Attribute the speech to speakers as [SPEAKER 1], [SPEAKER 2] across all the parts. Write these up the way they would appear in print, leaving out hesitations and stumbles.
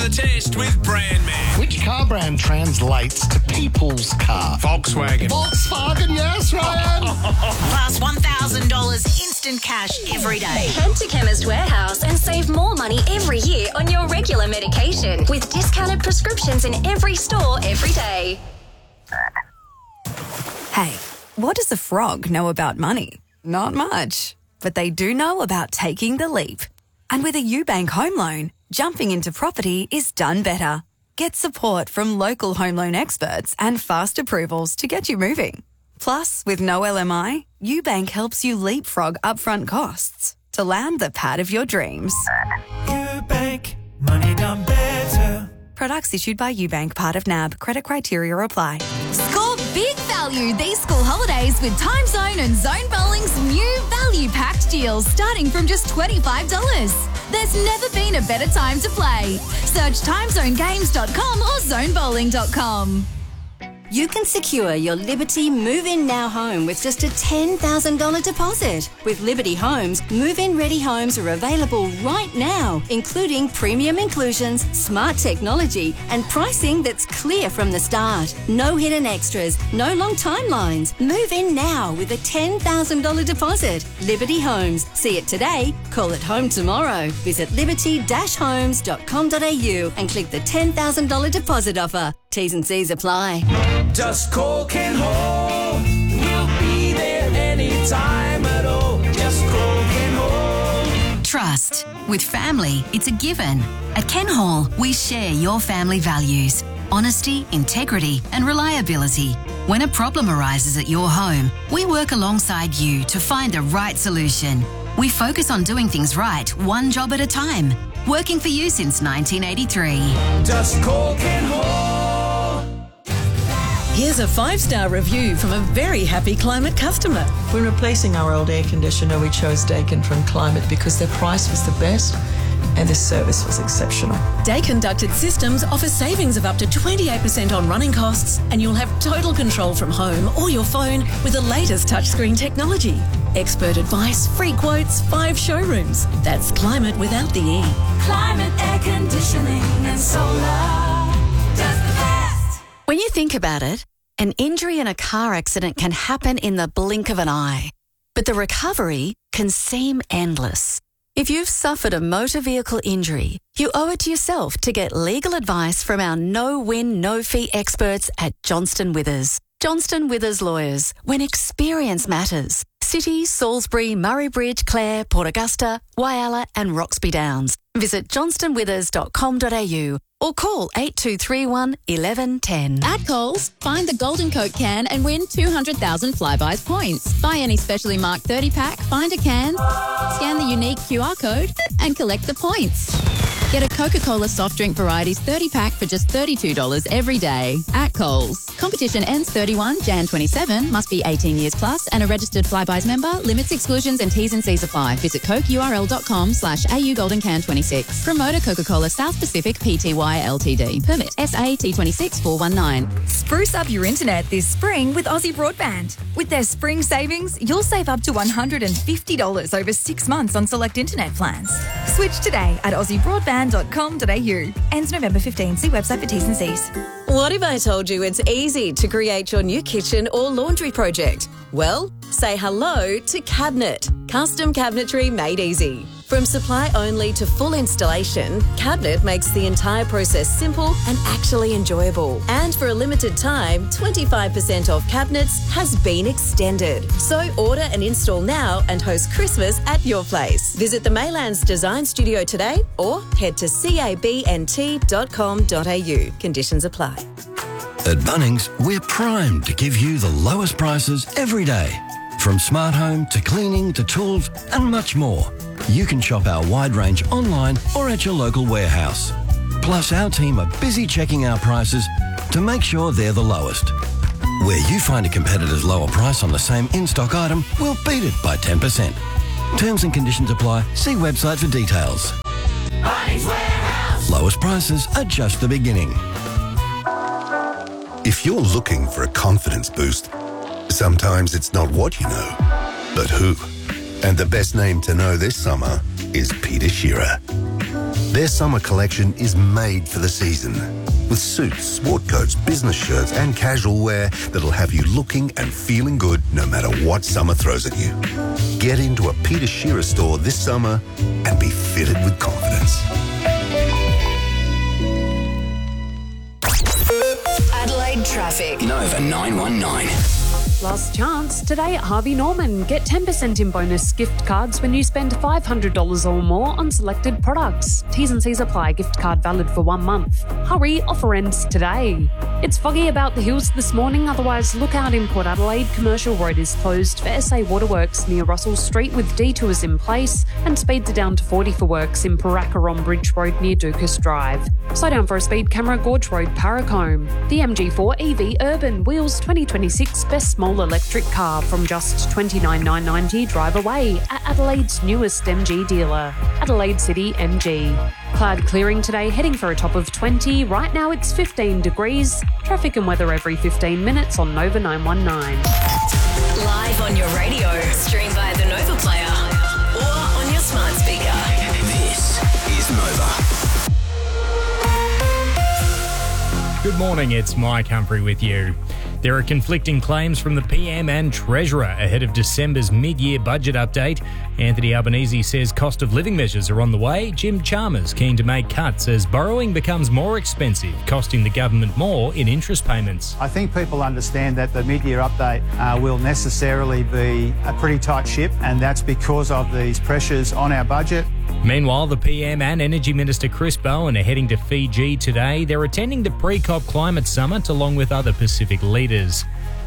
[SPEAKER 1] the test with Brandman.
[SPEAKER 2] Which car brand translates to people's car?
[SPEAKER 1] Volkswagen.
[SPEAKER 2] Volkswagen, yes, Ryan.
[SPEAKER 3] Plus $1,000 instant cash every day.
[SPEAKER 4] Head to Chemist Warehouse and save more money every year on your regular medication with discounted prescriptions in every store every day.
[SPEAKER 5] Hey, what does a frog know about money? Not much, but they do know about taking the leap. And with a UBank home loan, jumping into property is done better. Get support from local home loan experts and fast approvals to get you moving. Plus, with no LMI, UBank helps you leapfrog upfront costs to land the pad of your dreams.
[SPEAKER 6] UBank, money done better.
[SPEAKER 5] Products issued by UBank, part of NAB. Credit criteria apply.
[SPEAKER 7] Score big value these school holidays with Time Zone and Zone Bowling's new value-packed deals starting from just $25. There's never been a better time to play. Search timezonegames.com or zonebowling.com.
[SPEAKER 8] You can secure your Liberty Move-In Now home with just a $10,000 deposit. With Liberty Homes, move-in ready homes are available right now, including premium inclusions, smart technology, and pricing that's clear from the start. No hidden extras, no long timelines. Move in now with a $10,000 deposit. Liberty Homes. See it today, call it home tomorrow. Visit liberty-homes.com.au and click the $10,000 deposit offer. T's and C's apply.
[SPEAKER 6] Just call Ken Hall. We'll be there anytime at all. Just call Ken Hall.
[SPEAKER 3] Trust. With family, it's a given. At Ken Hall, we share your family values. Honesty, integrity and reliability. When a problem arises at your home, we work alongside you to find the right solution. We focus on doing things right, one job at a time. Working for you since 1983.
[SPEAKER 6] Just call Ken Hall.
[SPEAKER 9] Here's a 5-star review from a very happy Climate customer.
[SPEAKER 10] When replacing our old air conditioner, we chose Daikin from Climate because their price was the best and the service was exceptional.
[SPEAKER 9] Daikin ducted systems offer savings of up to 28% on running costs, and you'll have total control from home or your phone with the latest touchscreen technology. Expert advice, free quotes, 5 showrooms. That's Climate without the E.
[SPEAKER 6] Climate air conditioning and solar does the best.
[SPEAKER 3] When you think about it, an injury in a car accident can happen in the blink of an eye, but the recovery can seem endless. If you've suffered a motor vehicle injury, you owe it to yourself to get legal advice from our no-win, no-fee experts at Johnston Withers. Johnston Withers Lawyers, when experience matters. City, Salisbury, Murray Bridge, Clare, Port Augusta, Whyalla and Roxby Downs. Visit johnstonwithers.com.au or call 8231 1110.
[SPEAKER 7] At Coles, find the Golden Coke can and win 200,000 Flybuys points. Buy any specially marked 30-pack, find a can, scan the unique QR code and collect the points. Get a Coca-Cola soft drink varieties 30-pack for just $32 every day at Coles. Competition ends 31 Jan 27. Must be 18 years plus and a registered Flybuys member. Limits, exclusions and T's and C's apply. Visit cokeurl.com/AU Golden Can 26. Promoter Coca-Cola South Pacific Pty Ltd. Permit SAT 26419.
[SPEAKER 5] Spruce up your internet this spring with Aussie Broadband. With their spring savings, you'll save up to $150 over 6 months on select internet plans. Switch today at aussiebroadband.com.au. Ends November 15. See website for T's and C's.
[SPEAKER 9] What if I told you it's easy to create your new kitchen or laundry project? Well, say hello to Cabinet. Custom cabinetry made easy. From supply only to full installation, Cabinet makes the entire process simple and actually enjoyable. And for a limited time, 25% off cabinets has been extended. So order and install now and host Christmas at your place. Visit the Maylands Design Studio today or head to cabnt.com.au. Conditions apply.
[SPEAKER 11] At Bunnings, we're primed to give you the lowest prices every day. From smart home to cleaning to tools and much more. You can shop our wide range online or at your local warehouse. Plus, our team are busy checking our prices to make sure they're the lowest. Where you find a competitor's lower price on the same in-stock item, we'll beat it by 10%. Terms and conditions apply. See website for details.
[SPEAKER 6] Bunnings Warehouse.
[SPEAKER 11] Lowest prices are just the beginning.
[SPEAKER 12] If you're looking for a confidence boost, sometimes it's not what you know, but who. And the best name to know this summer is Peter Shearer. Their summer collection is made for the season. With suits, sport coats, business shirts and casual wear that'll have you looking and feeling good no matter what summer throws at you. Get into a Peter Shearer store this summer and be fitted with confidence.
[SPEAKER 4] Adelaide traffic.
[SPEAKER 13] Nova 919.
[SPEAKER 14] Last chance today at Harvey Norman. Get 10% in bonus gift cards when you spend $500 or more on selected products. T's and C's apply. Gift card valid for 1 month. Hurry, offer ends today. It's foggy about the hills this morning, otherwise look out in Port Adelaide. Commercial Road is closed for SA Waterworks near Russell Street with detours in place, and speeds are down to 40 for works in Parakaron Bridge Road near Dukas Drive. Slow down for a speed camera, Gorge Road, Paracombe. The MG4 EV Urban Wheels 2026 best small electric car from just $29,990 drive away at Adelaide's newest MG dealer, Adelaide City MG. Cloud clearing today, heading for a top of 20. Right now it's 15 degrees. Traffic and weather every 15 minutes on Nova 919.
[SPEAKER 4] Live on your radio. Stream via the Nova Player or on your smart speaker.
[SPEAKER 13] This is Nova.
[SPEAKER 15] Good morning, it's Mike Humphrey with you. There are conflicting claims from the PM and Treasurer ahead of December's mid-year budget update. Anthony Albanese says cost of living measures are on the way. Jim Chalmers keen to make cuts as borrowing becomes more expensive, costing the government more in interest payments.
[SPEAKER 16] I think people understand that the mid-year update will necessarily be a pretty tight ship, and that's because of these pressures on our budget.
[SPEAKER 15] Meanwhile, the PM and Energy Minister Chris Bowen are heading to Fiji today. They're attending the pre-COP climate summit along with other Pacific leaders.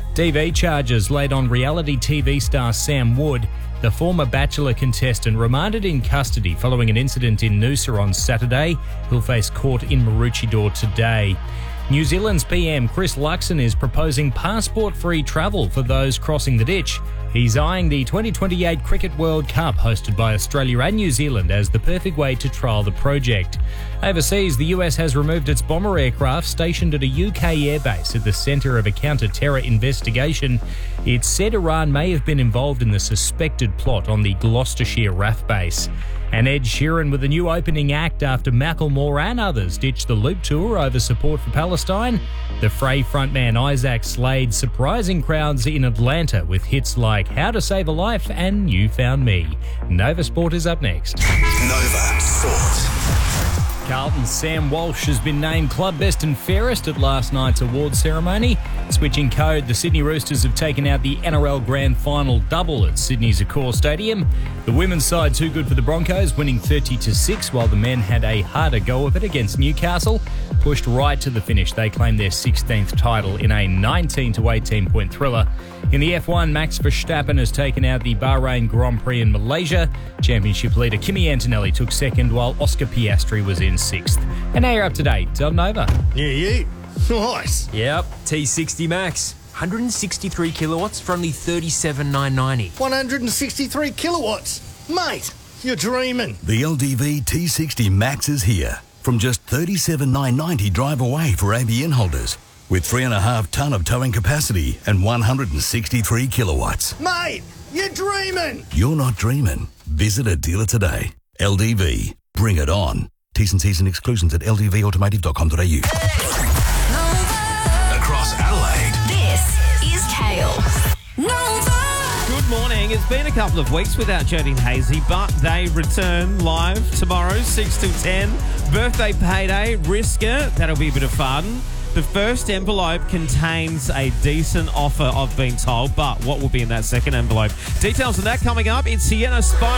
[SPEAKER 15] DV charges laid on reality TV star Sam Wood, the former Bachelor contestant, remanded in custody following an incident in Noosa on Saturday. He'll face court in Maroochydore today. New Zealand's PM Chris Luxon is proposing passport-free travel for those crossing the ditch. He's eyeing the 2028 Cricket World Cup hosted by Australia and New Zealand as the perfect way to trial the project. Overseas, the US has removed its bomber aircraft stationed at a UK airbase at the centre of a counter-terror investigation. It's said Iran may have been involved in the suspected plot on the Gloucestershire RAF base. And Ed Sheeran with a new opening act after Macklemore and others ditched the Loop Tour over support for Palestine. The Frey frontman Isaac Slade surprising crowds in Atlanta with hits like How to Save a Life and You Found Me. Nova Sport is up next.
[SPEAKER 13] Nova Sport.
[SPEAKER 15] Carlton's Sam Walsh has been named Club Best and Fairest at last night's awards ceremony. Switching code, the Sydney Roosters have taken out the NRL Grand Final double at Sydney's Accor Stadium. The women's side too good for the Broncos, winning 30-6, while the men had a harder go of it against Newcastle. Pushed right to the finish, they claimed their 16th title in a 19-18 point thriller. In the F1, Max Verstappen has taken out the Bahrain Grand Prix in Malaysia. Championship leader Kimi Antonelli took second, while Oscar Piastri was in sixth. And now you're up to date on Nova.
[SPEAKER 2] Yeah. Nice.
[SPEAKER 17] Yep, T60 Max. 163 kilowatts for only $37,990.
[SPEAKER 2] 163 kilowatts. Mate, you're dreaming.
[SPEAKER 11] The LDV T60 Max is here. From just $37,990 drive away for ABN holders. With 3.5 tonne of towing capacity and 163 kilowatts.
[SPEAKER 2] Mate, you're dreaming.
[SPEAKER 11] You're not dreaming. Visit a dealer today. LDV. Bring it on. T's and C's and exclusions at ldvautomotive.com.au.
[SPEAKER 13] Across Adelaide.
[SPEAKER 4] This is Kale.
[SPEAKER 18] Good morning. It's been a couple of weeks without Jody and Hazy, but they return live tomorrow, 6 till 10. Birthday payday, Risker. That'll be a bit of fun. The first envelope contains a decent offer, I've been told, but what will be in that second envelope? Details on that coming up. It's Sienna Spiral.